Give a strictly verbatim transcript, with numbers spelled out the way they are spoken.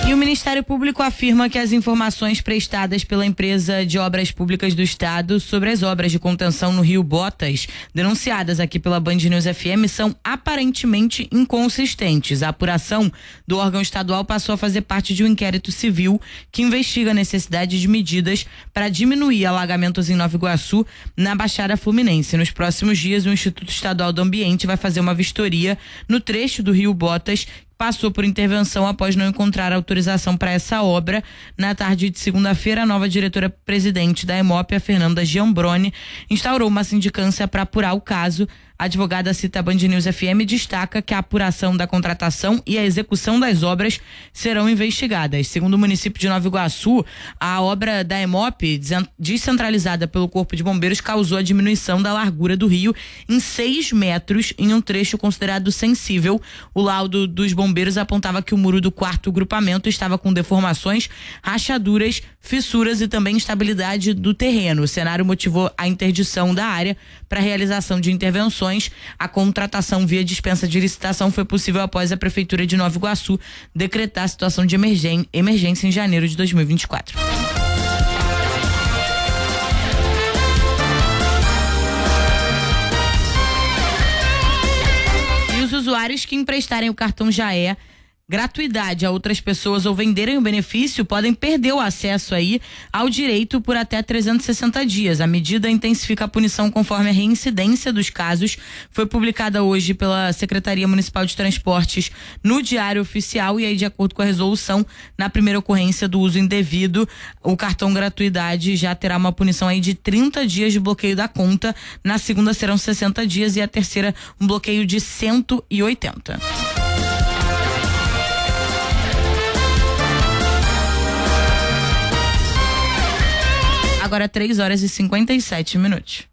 E o Ministério Público afirma que as informações prestadas pela empresa de obras públicas do estado sobre as obras de contenção no Rio Botas, denunciadas aqui pela Band News F M, são aparentemente inconsistentes. A apuração do órgão estadual passou a fazer parte de um inquérito civil que investiga a necessidade de medidas para diminuir alagamentos em Nova Iguaçu, na Baixada Fluminense. Nos próximos dias, o Instituto Estadual do Ambiente vai fazer uma vistoria no trecho do Rio Botas, passou por intervenção após não encontrar autorização para essa obra. Na tarde de segunda-feira, a nova diretora-presidente da EMOP, a Fernanda Giambrone, instaurou uma sindicância para apurar o caso. A advogada cita a Band News F M e destaca que a apuração da contratação e a execução das obras serão investigadas. Segundo o município de Nova Iguaçu, a obra da EMOP, descentralizada pelo Corpo de Bombeiros, causou a diminuição da largura do rio em seis metros em um trecho considerado sensível. O laudo dos bombeiros apontava que o muro do quarto grupamento estava com deformações, rachaduras, fissuras e também instabilidade do terreno. O cenário motivou a interdição da área para a realização de intervenções. A contratação via dispensa de licitação foi possível após a Prefeitura de Nova Iguaçu decretar a situação de emergên- emergência em janeiro de dois mil e vinte e quatro. E os usuários que emprestarem o cartão Jaé gratuidade a outras pessoas ou venderem o benefício podem perder o acesso aí ao direito por até trezentos e sessenta dias. A medida intensifica a punição conforme a reincidência dos casos. Foi publicada hoje pela Secretaria Municipal de Transportes no Diário Oficial e aí, de acordo com a resolução, na primeira ocorrência do uso indevido, o cartão gratuidade já terá uma punição aí de trinta dias de bloqueio da conta. Na segunda serão sessenta dias e a terceira um bloqueio de cento e oitenta. Agora três horas e cinquenta e sete minutos.